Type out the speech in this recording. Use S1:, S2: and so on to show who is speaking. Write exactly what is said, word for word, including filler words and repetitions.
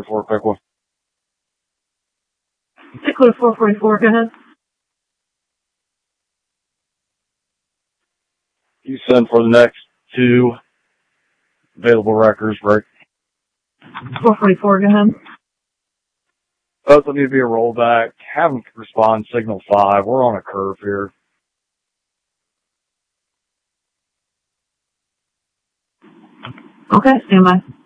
S1: four, pick one.
S2: Pickwood four forty-four, go ahead.
S1: You send for the next two available records, right?
S2: four forty-four, go ahead.
S1: Both will need to be a rollback. Have them respond signal five. We're on a curve here.
S2: Okay, stand by.